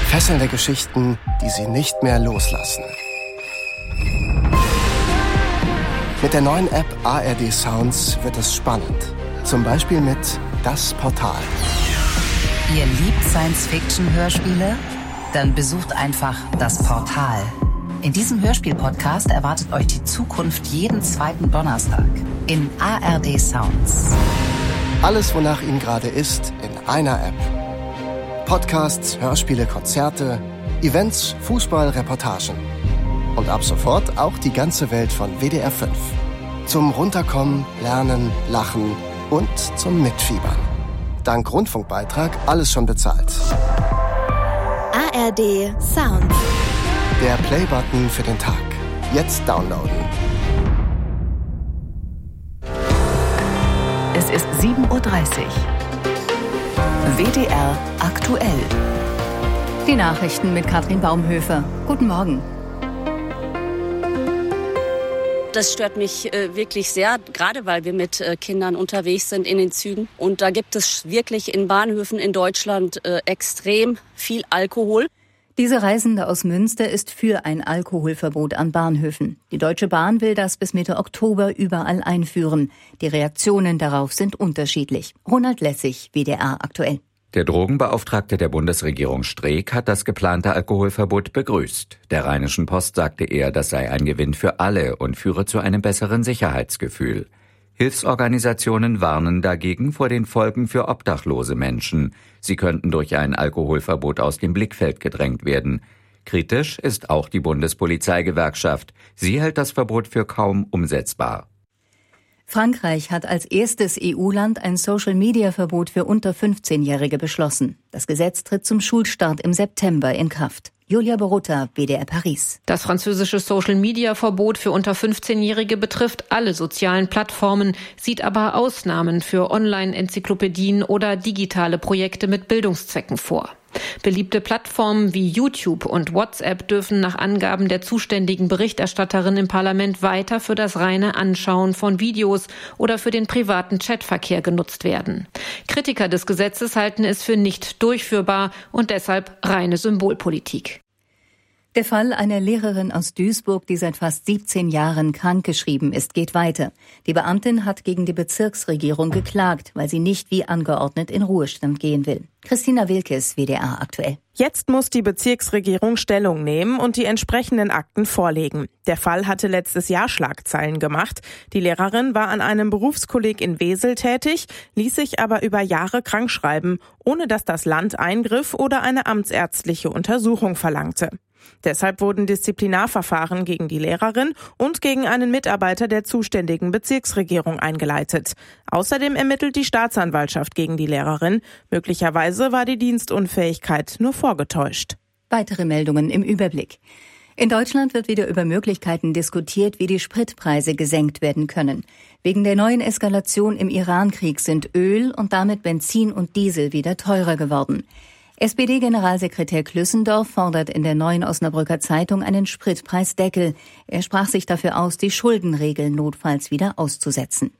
Fesselnde Geschichten, die Sie nicht mehr loslassen. Mit der neuen App ARD Sounds wird es spannend. Zum Beispiel mit Das Portal. Ihr liebt Science-Fiction-Hörspiele? Dann besucht einfach Das Portal. In diesem Hörspiel-Podcast erwartet euch die Zukunft jeden zweiten Donnerstag in ARD Sounds. Alles, wonach Ihnen gerade ist, in einer App. Podcasts, Hörspiele, Konzerte, Events, Fußball, Reportagen. Und ab sofort auch die ganze Welt von WDR 5. Zum Runterkommen, Lernen, Lachen und zum Mitfiebern. Dank Rundfunkbeitrag alles schon bezahlt. ARD Sounds. Der Playbutton für den Tag. Jetzt downloaden. Es ist 7:30 Uhr. WDR aktuell. Die Nachrichten mit Katrin Baumhöfer. Guten Morgen. Das stört mich wirklich sehr, gerade weil wir mit Kindern unterwegs sind in den Zügen. Und da gibt es wirklich in Bahnhöfen in Deutschland extrem viel Alkohol. Diese Reisende aus Münster ist für ein Alkoholverbot an Bahnhöfen. Die Deutsche Bahn will das bis Mitte Oktober überall einführen. Die Reaktionen darauf sind unterschiedlich. Ronald Lessig, WDR aktuell. Der Drogenbeauftragte der Bundesregierung Streeck hat das geplante Alkoholverbot begrüßt. Der Rheinischen Post sagte er, das sei ein Gewinn für alle und führe zu einem besseren Sicherheitsgefühl. Hilfsorganisationen warnen dagegen vor den Folgen für obdachlose Menschen. Sie könnten durch ein Alkoholverbot aus dem Blickfeld gedrängt werden. Kritisch ist auch die Bundespolizeigewerkschaft. Sie hält das Verbot für kaum umsetzbar. Frankreich hat als erstes EU-Land ein Social-Media-Verbot für unter 15-Jährige beschlossen. Das Gesetz tritt zum Schulstart im September in Kraft. Julia Borutta, WDR Paris. Das französische Social-Media-Verbot für unter 15-Jährige betrifft alle sozialen Plattformen, sieht aber Ausnahmen für Online-Enzyklopädien oder digitale Projekte mit Bildungszwecken vor. Beliebte Plattformen wie YouTube und WhatsApp dürfen nach Angaben der zuständigen Berichterstatterin im Parlament weiter für das reine Anschauen von Videos oder für den privaten Chatverkehr genutzt werden. Kritiker des Gesetzes halten es für nicht durchführbar und deshalb reine Symbolpolitik. Der Fall einer Lehrerin aus Duisburg, die seit fast 17 Jahren krankgeschrieben ist, geht weiter. Die Beamtin hat gegen die Bezirksregierung geklagt, weil sie nicht wie angeordnet in Ruhestand gehen will. Christina Wilkes, WDR aktuell. Jetzt muss die Bezirksregierung Stellung nehmen und die entsprechenden Akten vorlegen. Der Fall hatte letztes Jahr Schlagzeilen gemacht. Die Lehrerin war an einem Berufskolleg in Wesel tätig, ließ sich aber über Jahre krankschreiben, ohne dass das Land eingriff oder eine amtsärztliche Untersuchung verlangte. Deshalb wurden Disziplinarverfahren gegen die Lehrerin und gegen einen Mitarbeiter der zuständigen Bezirksregierung eingeleitet. Außerdem ermittelt die Staatsanwaltschaft gegen die Lehrerin. Möglicherweise war die Dienstunfähigkeit nur vorgetäuscht. Weitere Meldungen im Überblick. In Deutschland wird wieder über Möglichkeiten diskutiert, wie die Spritpreise gesenkt werden können. Wegen der neuen Eskalation im Iran-Krieg sind Öl und damit Benzin und Diesel wieder teurer geworden. SPD-Generalsekretär Klüssendorf fordert in der Neuen Osnabrücker Zeitung einen Spritpreisdeckel. Er sprach sich dafür aus, die Schuldenregeln notfalls wieder auszusetzen.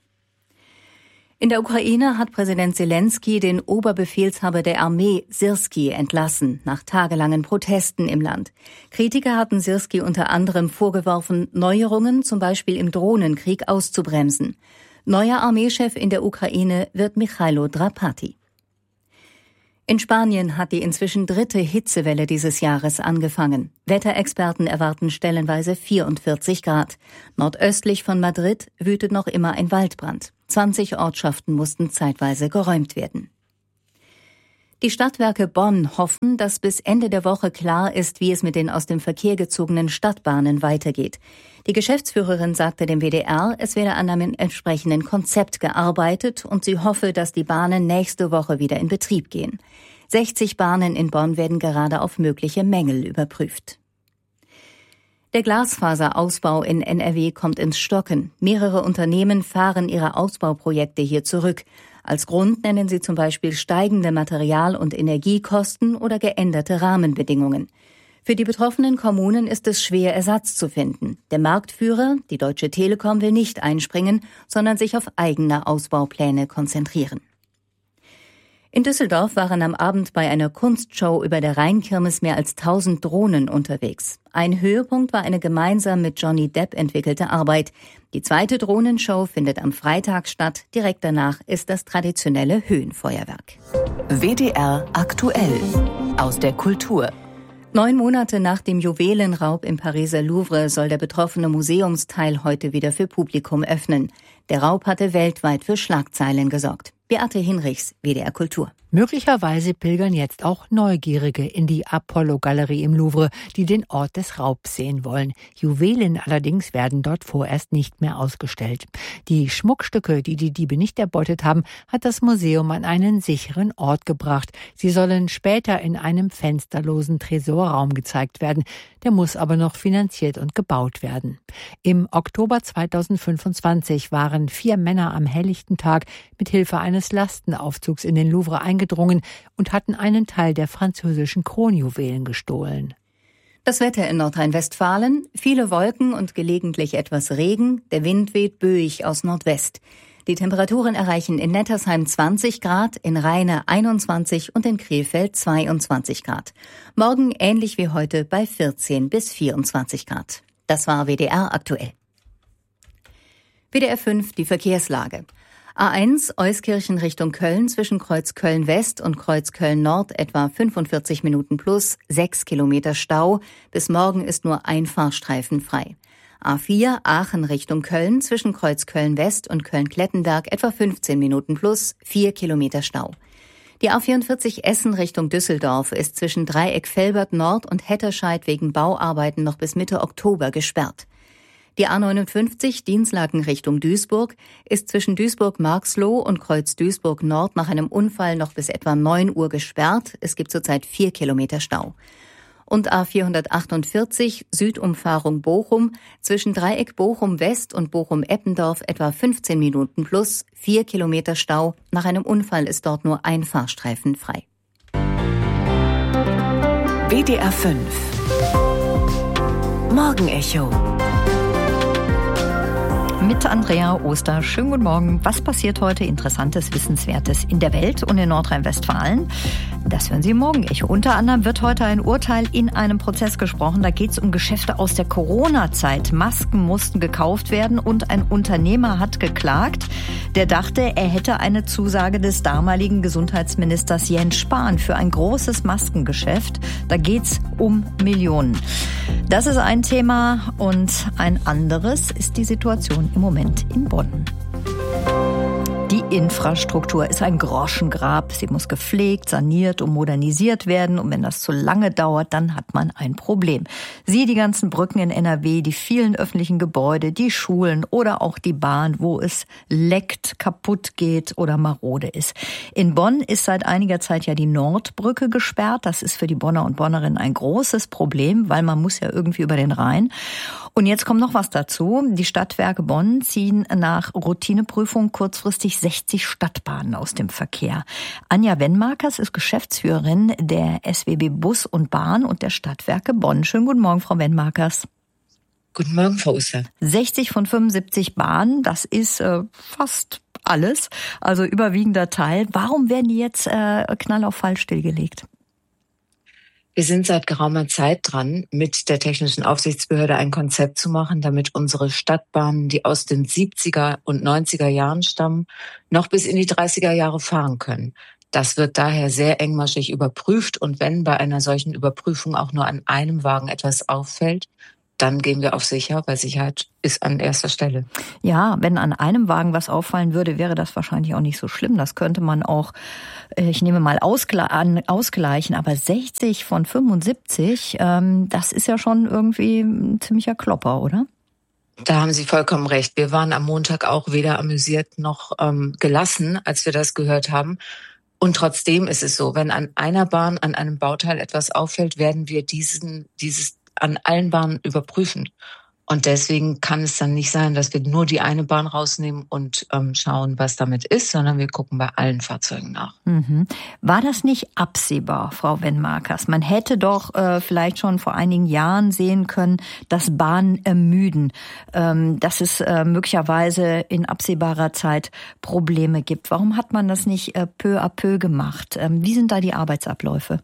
In der Ukraine hat Präsident Selenskyj den Oberbefehlshaber der Armee, Syrskij, entlassen, nach tagelangen Protesten im Land. Kritiker hatten Syrskij unter anderem vorgeworfen, Neuerungen, zum Beispiel im Drohnenkrieg, auszubremsen. Neuer Armeechef in der Ukraine wird Michailo Drapati. In Spanien hat die inzwischen dritte Hitzewelle dieses Jahres angefangen. Wetterexperten erwarten stellenweise 44 Grad. Nordöstlich von Madrid wütet noch immer ein Waldbrand. 20 Ortschaften mussten zeitweise geräumt werden. Die Stadtwerke Bonn hoffen, dass bis Ende der Woche klar ist, wie es mit den aus dem Verkehr gezogenen Stadtbahnen weitergeht. Die Geschäftsführerin sagte dem WDR, es werde an einem entsprechenden Konzept gearbeitet und sie hoffe, dass die Bahnen nächste Woche wieder in Betrieb gehen. 60 Bahnen in Bonn werden gerade auf mögliche Mängel überprüft. Der Glasfaserausbau in NRW kommt ins Stocken. Mehrere Unternehmen fahren ihre Ausbauprojekte hier zurück. Als Grund nennen sie zum Beispiel steigende Material- und Energiekosten oder geänderte Rahmenbedingungen. Für die betroffenen Kommunen ist es schwer, Ersatz zu finden. Der Marktführer, die Deutsche Telekom, will nicht einspringen, sondern sich auf eigene Ausbaupläne konzentrieren. In Düsseldorf waren am Abend bei einer Kunstshow über der Rheinkirmes mehr als 1000 Drohnen unterwegs. Ein Höhepunkt war eine gemeinsam mit Johnny Depp entwickelte Arbeit. Die zweite Drohnenshow findet am Freitag statt. Direkt danach ist das traditionelle Höhenfeuerwerk. WDR aktuell aus der Kultur. 9 Monate nach dem Juwelenraub im Pariser Louvre soll der betroffene Museumsteil heute wieder für Publikum öffnen. Der Raub hatte weltweit für Schlagzeilen gesorgt. Beate Hinrichs, WDR Kultur. Möglicherweise pilgern jetzt auch Neugierige in die Apollo-Galerie im Louvre, die den Ort des Raubs sehen wollen. Juwelen allerdings werden dort vorerst nicht mehr ausgestellt. Die Schmuckstücke, die die Diebe nicht erbeutet haben, hat das Museum an einen sicheren Ort gebracht. Sie sollen später in einem fensterlosen Tresorraum gezeigt werden. Der muss aber noch finanziert und gebaut werden. Im Oktober 2025 waren 4 Männer am helllichten Tag mit Hilfe eines Lastenaufzugs in den Louvre eingedrungen und hatten einen Teil der französischen Kronjuwelen gestohlen. Das Wetter in Nordrhein-Westfalen: viele Wolken und gelegentlich etwas Regen. Der Wind weht böig aus Nordwest. Die Temperaturen erreichen in Nettersheim 20 Grad, in Rheine 21 und in Krefeld 22 Grad. Morgen ähnlich wie heute bei 14 bis 24 Grad. Das war WDR aktuell. WDR 5, die Verkehrslage. A1 Euskirchen Richtung Köln zwischen Kreuz Köln-West und Kreuz Köln-Nord etwa 45 Minuten plus, 6 Kilometer Stau. Bis morgen ist nur ein Fahrstreifen frei. A4 Aachen Richtung Köln zwischen Kreuz Köln-West und Köln-Klettenberg etwa 15 Minuten plus, 4 Kilometer Stau. Die A44 Essen Richtung Düsseldorf ist zwischen Dreieck Velbert Nord und Hetterscheid wegen Bauarbeiten noch bis Mitte Oktober gesperrt. Die A59 Dinslaken Richtung Duisburg ist zwischen Duisburg-Marxloh und Kreuz Duisburg-Nord nach einem Unfall noch bis etwa 9 Uhr gesperrt. Es gibt zurzeit 4 Kilometer Stau. Und A448 Südumfahrung Bochum zwischen Dreieck Bochum-West und Bochum-Eppendorf etwa 15 Minuten plus, 4 Kilometer Stau. Nach einem Unfall ist dort nur ein Fahrstreifen frei. WDR 5 Morgenecho mit Andrea Oster. Schönen guten Morgen. Was passiert heute Interessantes, Wissenswertes in der Welt und in Nordrhein-Westfalen? Das hören Sie im Morgenecho. Unter anderem wird heute ein Urteil in einem Prozess gesprochen. Da geht es um Geschäfte aus der Corona-Zeit. Masken mussten gekauft werden und ein Unternehmer hat geklagt. Der dachte, er hätte eine Zusage des damaligen Gesundheitsministers Jens Spahn für ein großes Maskengeschäft. Da geht es um Millionen. Das ist ein Thema und ein anderes ist die Situation im Moment in Bonn. Die Infrastruktur ist ein Groschengrab. Sie muss gepflegt, saniert und modernisiert werden. Und wenn das zu lange dauert, dann hat man ein Problem. Sie, die ganzen Brücken in NRW, die vielen öffentlichen Gebäude, die Schulen oder auch die Bahn, wo es leckt, kaputt geht oder marode ist. In Bonn ist seit einiger Zeit ja die Nordbrücke gesperrt. Das ist für die Bonner und Bonnerinnen ein großes Problem, weil man muss ja irgendwie über den Rhein. Und jetzt kommt noch was dazu. Die Stadtwerke Bonn ziehen nach Routineprüfung kurzfristig 60 Stadtbahnen aus dem Verkehr. Anja Wenmakers ist Geschäftsführerin der SWB Bus und Bahn und der Stadtwerke Bonn. Schönen guten Morgen, Frau Wenmakers. Guten Morgen, Frau Oster. 60 von 75 Bahnen, das ist fast alles, also überwiegender Teil. Warum werden die jetzt knall auf Fall stillgelegt? Wir sind seit geraumer Zeit dran, mit der Technischen Aufsichtsbehörde ein Konzept zu machen, damit unsere Stadtbahnen, die aus den 70er und 90er Jahren stammen, noch bis in die 30er Jahre fahren können. Das wird daher sehr engmaschig überprüft und wenn bei einer solchen Überprüfung auch nur an einem Wagen etwas auffällt, dann gehen wir auf sicher, weil Sicherheit ist an erster Stelle. Ja, wenn an einem Wagen was auffallen würde, wäre das wahrscheinlich auch nicht so schlimm. Das könnte man auch, ich nehme mal ausgleichen. Aber 60 von 75, das ist ja schon irgendwie ein ziemlicher Klopper, oder? Da haben Sie vollkommen recht. Wir waren am Montag auch weder amüsiert noch gelassen, als wir das gehört haben. Und trotzdem ist es so, wenn an einer Bahn, an einem Bauteil etwas auffällt, werden wir dieses an allen Bahnen überprüfen. Und deswegen kann es dann nicht sein, dass wir nur die eine Bahn rausnehmen und schauen, was damit ist, sondern wir gucken bei allen Fahrzeugen nach. Mhm. War das nicht absehbar, Frau Wenmakers? Man hätte doch vielleicht schon vor einigen Jahren sehen können, dass Bahnen ermüden, dass es möglicherweise in absehbarer Zeit Probleme gibt. Warum hat man das nicht peu à peu gemacht? Wie sind da die Arbeitsabläufe?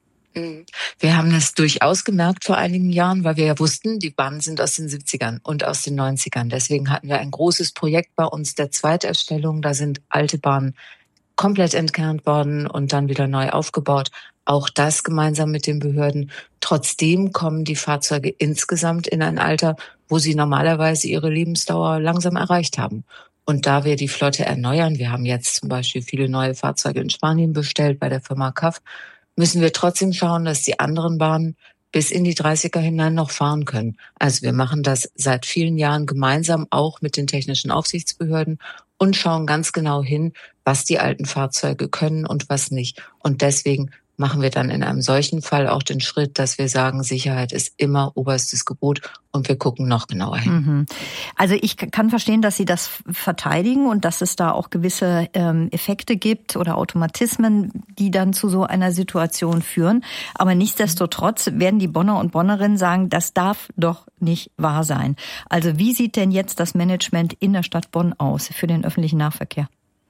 Wir haben das durchaus gemerkt vor einigen Jahren, weil wir ja wussten, die Bahnen sind aus den 70ern und aus den 90ern. Deswegen hatten wir ein großes Projekt bei uns der Zweiterstellung. Da sind alte Bahnen komplett entkernt worden und dann wieder neu aufgebaut. Auch das gemeinsam mit den Behörden. Trotzdem kommen die Fahrzeuge insgesamt in ein Alter, wo sie normalerweise ihre Lebensdauer langsam erreicht haben. Und da wir die Flotte erneuern, wir haben jetzt zum Beispiel viele neue Fahrzeuge in Spanien bestellt bei der Firma CAF, müssen wir trotzdem schauen, dass die anderen Bahnen bis in die 30er hinein noch fahren können. Also wir machen das seit vielen Jahren gemeinsam auch mit den technischen Aufsichtsbehörden und schauen ganz genau hin, was die alten Fahrzeuge können und was nicht. Und deswegen machen wir dann in einem solchen Fall auch den Schritt, dass wir sagen, Sicherheit ist immer oberstes Gebot und wir gucken noch genauer hin. Mhm. Also ich kann verstehen, dass Sie das verteidigen und dass es da auch gewisse Effekte gibt oder Automatismen, die dann zu so einer Situation führen. Aber nichtsdestotrotz werden die Bonner und Bonnerinnen sagen, das darf doch nicht wahr sein. Also wie sieht denn jetzt das Management in der Stadt Bonn aus für den öffentlichen Nahverkehr?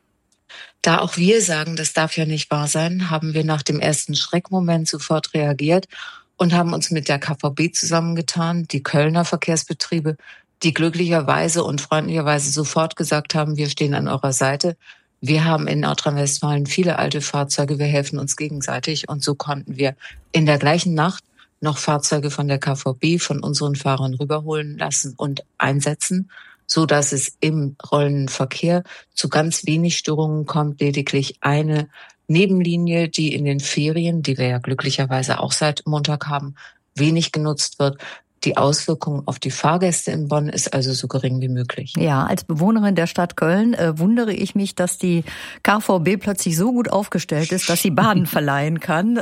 Da auch wir sagen, das darf ja nicht wahr sein, haben wir nach dem ersten Schreckmoment sofort reagiert und haben uns mit der KVB zusammengetan, die Kölner Verkehrsbetriebe, die glücklicherweise und freundlicherweise sofort gesagt haben, wir stehen an eurer Seite. Wir haben in Nordrhein-Westfalen viele alte Fahrzeuge, wir helfen uns gegenseitig und so konnten wir in der gleichen Nacht noch Fahrzeuge von der KVB, von unseren Fahrern rüberholen lassen und einsetzen, so dass es im rollenden Verkehr zu ganz wenig Störungen kommt, lediglich eine Nebenlinie, die in den Ferien, die wir ja glücklicherweise auch seit Montag haben, wenig genutzt wird. Die Auswirkung auf die Fahrgäste in Bonn ist also so gering wie möglich. Ja, als Bewohnerin der Stadt Köln wundere ich mich, dass die KVB plötzlich so gut aufgestellt ist, dass sie Bahnen verleihen kann.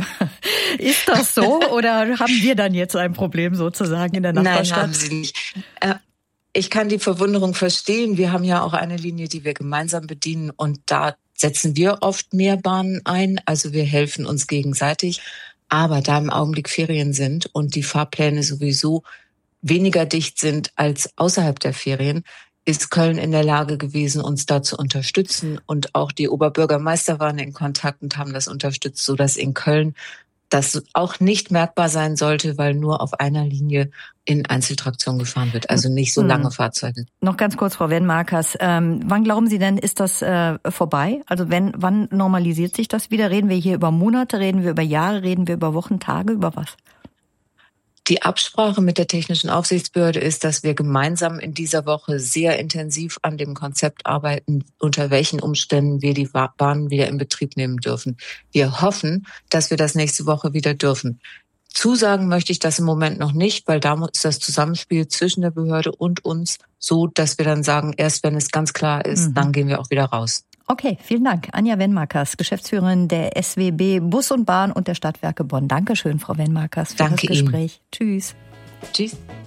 Ist das so oder haben wir dann jetzt ein Problem sozusagen in der Nachbarstadt? Nein, haben Sie nicht. Ich kann die Verwunderung verstehen. Wir haben ja auch eine Linie, die wir gemeinsam bedienen und da setzen wir oft mehr Bahnen ein. Also wir helfen uns gegenseitig. Aber da im Augenblick Ferien sind und die Fahrpläne sowieso weniger dicht sind als außerhalb der Ferien, ist Köln in der Lage gewesen, uns da zu unterstützen. Und auch die Oberbürgermeister waren in Kontakt und haben das unterstützt, sodass in Köln das auch nicht merkbar sein sollte, weil nur auf einer Linie in Einzeltraktion gefahren wird, also nicht so lange Fahrzeuge. Noch ganz kurz, Frau Wenmakers, wann glauben Sie denn, ist das vorbei? Also wann normalisiert sich das wieder? Reden wir hier über Monate, reden wir über Jahre, reden wir über Wochen, Tage, über was? Die Absprache mit der Technischen Aufsichtsbehörde ist, dass wir gemeinsam in dieser Woche sehr intensiv an dem Konzept arbeiten, unter welchen Umständen wir die Bahnen wieder in Betrieb nehmen dürfen. Wir hoffen, dass wir das nächste Woche wieder dürfen. Zusagen möchte ich das im Moment noch nicht, weil da ist das Zusammenspiel zwischen der Behörde und uns so, dass wir dann sagen, erst wenn es ganz klar ist, dann gehen wir auch wieder raus. Okay, vielen Dank. Anja Wenmakers, Geschäftsführerin der SWB Bus und Bahn und der Stadtwerke Bonn. Dankeschön, Frau Wenmakers, für das Gespräch. Ihnen. Tschüss. Tschüss.